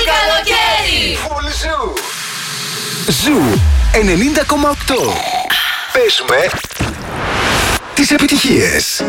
καλοκαίρι! Φουλ Ζου. Ζου 90,8. Παίζουμε τις επιτυχίες.